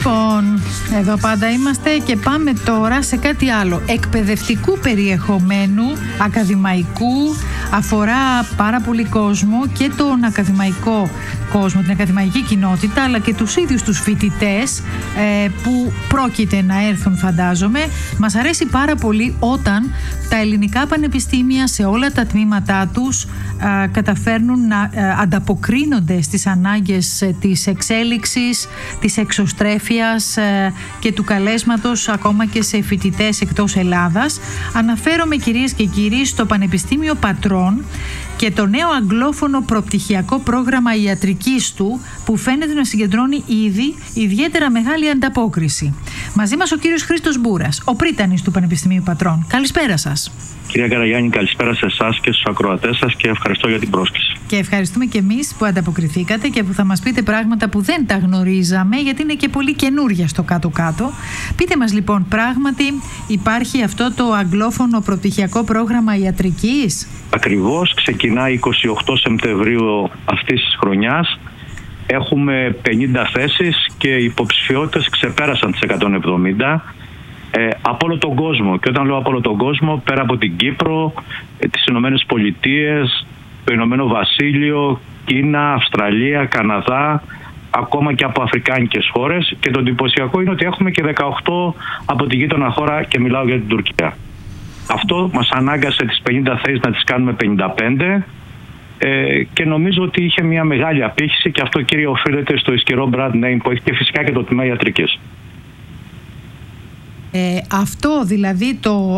Λοιπόν, εδώ πάντα είμαστε και πάμε τώρα σε κάτι άλλο. Εκπαιδευτικού περιεχομένου, ακαδημαϊκού, αφορά πάρα πολύ κόσμο και τον ακαδημαϊκό κόσμο, την ακαδημαϊκή κοινότητα, αλλά και τους ίδιους τους φοιτητές που πρόκειται να έρθουν, φαντάζομαι. Μας αρέσει πάρα πολύ όταν τα ελληνικά πανεπιστήμια σε όλα τα τμήματά τους καταφέρνουν να ανταποκρίνονται στις ανάγκες της εξέλιξης, της εξωστρέφειας και του καλέσματος ακόμα και σε φοιτητές εκτός Ελλάδας. Αναφέρομαι, κυρίες και κύριοι, στο Πανεπιστήμιο Πατρών και το νέο αγγλόφωνο προπτυχιακό πρόγραμμα ιατρικής του, που φαίνεται να συγκεντρώνει ήδη ιδιαίτερα μεγάλη ανταπόκριση. Μαζί μας ο κύριος Χρήστος Μπούρας, ο πρίτανης του Πανεπιστημίου Πατρών. Καλησπέρα σας. Κυρία Καραγιάννη, καλησπέρα σε εσάς και στους ακροατές σας και ευχαριστώ για την πρόσκληση. Και ευχαριστούμε και εμείς που ανταποκριθήκατε και που θα μας πείτε πράγματα που δεν τα γνωρίζαμε, γιατί είναι και πολύ καινούρια στο κάτω-κάτω. Πείτε μας λοιπόν, πράγματι υπάρχει αυτό το αγγλόφωνο προπτυχιακό πρόγραμμα ιατρικής? Ακριβώς, ξεκινάει 28 Σεπτεμβρίου αυτής της χρονιάς. Έχουμε 50 θέσεις και οι υποψηφιότητες ξεπέρασαν τις 170 από όλο τον κόσμο. Και όταν λέω από όλο τον κόσμο, πέρα από την Κύπρο, τις Ηνωμένες Πολιτείες, το Ηνωμένο Βασίλειο, Κίνα, Αυστραλία, Καναδά, ακόμα και από αφρικάνικες χώρες. Και το εντυπωσιακό είναι ότι έχουμε και 18 από τη γείτονα χώρα, και μιλάω για την Τουρκία. Αυτό μας ανάγκασε τις 50 θέσεις να τις κάνουμε 55 και νομίζω ότι είχε μια μεγάλη απήχηση, και αυτό, κύριε, οφείλεται στο ισχυρό brand name που έχει και φυσικά και το τμήμα ιατρικής. Αυτό δηλαδή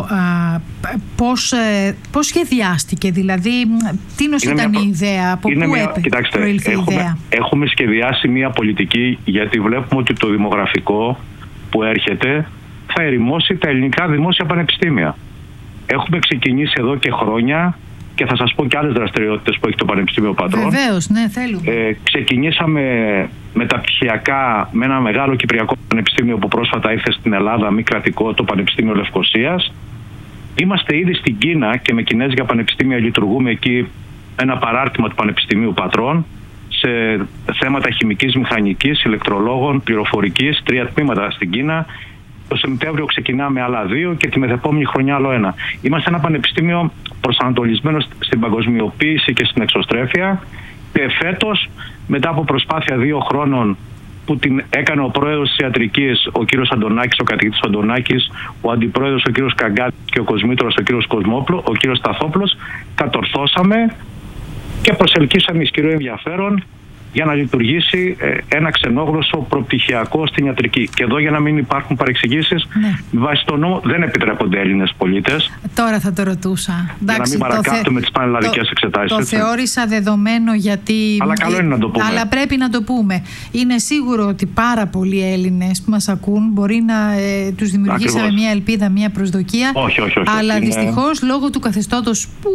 πώς σχεδιάστηκε, δηλαδή τίνος ήταν η ιδέα, από πού προήλθε η ιδέα? Έχουμε σχεδιάσει μια πολιτική, γιατί βλέπουμε ότι το δημογραφικό που έρχεται θα ερημώσει τα ελληνικά δημόσια πανεπιστήμια. Έχουμε ξεκινήσει εδώ και χρόνια και θα σας πω και άλλες δραστηριότητες που έχει το Πανεπιστήμιο Πατρών. Βεβαίως, ναι, θέλουμε. Ξεκινήσαμε μεταπτυχιακά με ένα μεγάλο κυπριακό πανεπιστήμιο που πρόσφατα ήρθε στην Ελλάδα, μη κρατικό, το Πανεπιστήμιο Λευκωσίας. Είμαστε ήδη στην Κίνα και με κινέζικα πανεπιστήμια λειτουργούμε εκεί ένα παράρτημα του Πανεπιστημίου Πατρών σε θέματα χημικής, μηχανικής, ηλεκτρολόγων, πληροφορικής, 3 τμήματα στην Κίνα. Το Σεπτέμβριο ξεκινάμε άλλα 2 και τη μεθεπόμενη χρονιά άλλο 1. Είμαστε ένα πανεπιστήμιο προσανατολισμένο στην παγκοσμιοποίηση και στην εξωστρέφεια, και φέτος, μετά από προσπάθεια 2 χρόνων που την έκανε ο πρόεδρος της ιατρικής, ο κύριος Αντωνάκης, ο καθηγητής Αντωνάκης, ο αντιπρόεδρος, ο κύριος Καγκάτης, και ο κοσμήτωρας, ο κύριος Κοσμόπλο, ο κύριος Σταθόπλος, κατορθώσαμε και προσελκύσαμε ισχυρό ενδιαφέρον για να λειτουργήσει ένα ξενόγλωσσο προπτυχιακό στην ιατρική. Και εδώ, για να μην υπάρχουν παρεξηγήσεις, βάσει το νόμο δεν επιτρέπονται Έλληνες πολίτες. Τώρα θα το ρωτούσα. Για να μην παρακάπτουμε τις πανελλαδικές εξετάσεις. Το θεώρησα δεδομένο, γιατί. Αλλά καλό είναι να το πούμε. Αλλά πρέπει να το πούμε. Είναι σίγουρο ότι πάρα πολλοί Έλληνες που μας ακούν μπορεί να τους δημιουργήσαμε μια ελπίδα, μια προσδοκία. Όχι. Αλλά δυστυχώς, λόγω του καθεστώτος που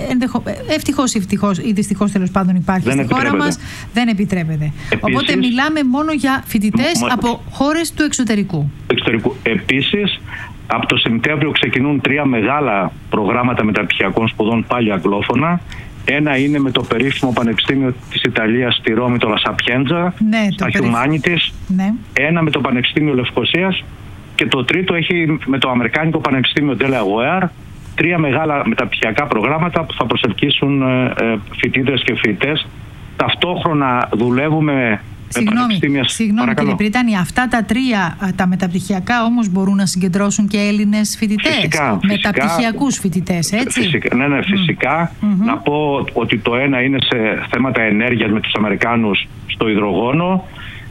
ευτυχώς ή δυστυχώς τέλος πάντων υπάρχει στη χώρα μας, δεν επιτρέπεται. Επίσης, οπότε μιλάμε μόνο για φοιτητές από χώρες του εξωτερικού. Επίσης, από το Σεπτέμβριο ξεκινούν 3 μεγάλα προγράμματα μεταπτυχιακών σπουδών, πάλι αγγλόφωνα. Ένα είναι με το περίφημο Πανεπιστήμιο της Ιταλίας στη Ρώμη, το La Sapienza, στα Humanities. Ναι. Ένα με το Πανεπιστήμιο Λευκωσίας. Και το τρίτο έχει με το Αμερικάνικο Πανεπιστήμιο Delaware. 3 μεγάλα μεταπτυχιακά προγράμματα που θα προσελκύσουν φοιτήτρες και φοιτητές. Ταυτόχρονα δουλεύουμε. Συγγνώμη κύριε Πρίτανη, αυτά τα 3 τα μεταπτυχιακά όμως μπορούν να συγκεντρώσουν και Έλληνες φοιτητές, μεταπτυχιακούς φοιτητές, έτσι? Φυσικά. Να πω ότι το ένα είναι σε θέματα ενέργειας με τους Αμερικάνους στο υδρογόνο.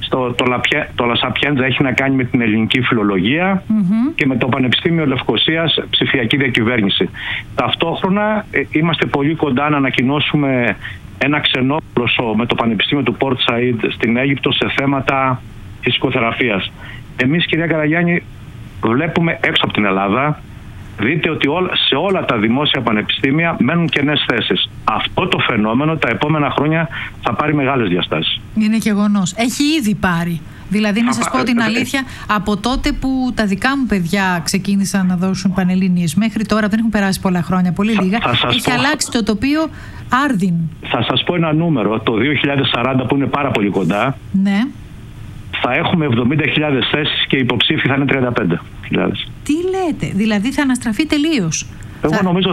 Το La Sapienza έχει να κάνει με την ελληνική φιλολογία και με το Πανεπιστήμιο Λευκωσίας ψηφιακή διακυβέρνηση. Ταυτόχρονα είμαστε πολύ κοντά να ανακοινώσουμε ένα ξενόγλωσσο με το Πανεπιστήμιο του Port Said στην Αίγυπτο σε θέματα φυσικοθεραπείας. Εμείς, κυρία Καραγιάννη, βλέπουμε έξω από την Ελλάδα. Δείτε ότι σε όλα τα δημόσια πανεπιστήμια μένουν κενές θέσεις. Αυτό το φαινόμενο τα επόμενα χρόνια θα πάρει μεγάλες διαστάσεις. Είναι γεγονός. Έχει ήδη πάρει. Δηλαδή, να σας πω την αλήθεια, από τότε που τα δικά μου παιδιά ξεκίνησαν να δώσουν πανελλήνιες μέχρι τώρα, δεν έχουν περάσει πολλά χρόνια, πολύ λίγα, έχει αλλάξει το τοπίο άρδιν. Θα σας πω ένα νούμερο, το 2040 που είναι πάρα πολύ κοντά. Ναι. θα έχουμε 70.000 θέσεις και οι υποψήφοι θα είναι 35.000. Τι λέτε, δηλαδή θα αναστραφεί τελείως? Εγώ νομίζω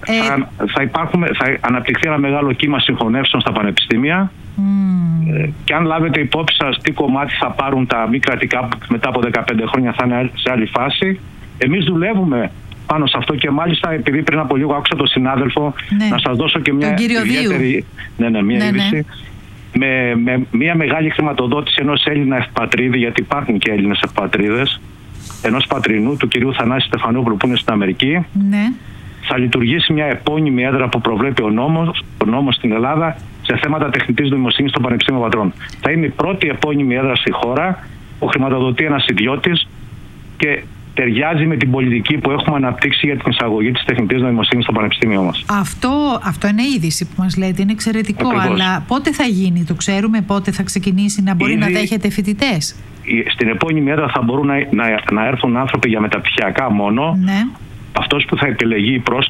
θα αναπτυχθεί ένα μεγάλο κύμα συγχωνεύσεων στα πανεπιστήμια. Και αν λάβετε υπόψη σας τι κομμάτι θα πάρουν τα μη κρατικά που μετά από 15 χρόνια θα είναι σε άλλη φάση, εμείς δουλεύουμε πάνω σε αυτό και μάλιστα επειδή πριν από λίγο άκουσα τον συνάδελφο, να σας δώσω και μια ιδιαίτερη είδηση. Με μια μεγάλη χρηματοδότηση ενός Έλληνα ευπατρίδη, γιατί υπάρχουν και Έλληνες ευπατρίδες, ενός πατρινού, του κυρίου Θανάση Στεφανόπουλου που είναι στην Αμερική, θα λειτουργήσει μια επώνυμη έδρα που προβλέπει ο νόμος στην Ελλάδα σε θέματα τεχνητής νοημοσύνης στο Πανεπιστήμιο Πατρών. Θα είναι η πρώτη επώνυμη έδρα στη χώρα που χρηματοδοτεί ένας ιδιώτης και ταιριάζει με την πολιτική που έχουμε αναπτύξει για την εισαγωγή της τεχνητής νοημοσύνης στο Πανεπιστήμιο μας. Αυτό είναι είδηση που μας λέτε, είναι εξαιρετικό. Ακριβώς. Αλλά πότε θα γίνει, το ξέρουμε, πότε θα ξεκινήσει να μπορεί να δέχεται φοιτητές? Στην επώνυμη έδρα θα μπορούν να έρθουν άνθρωποι για μεταπτυχιακά μόνο. Ναι. Αυτός που θα επιλεγεί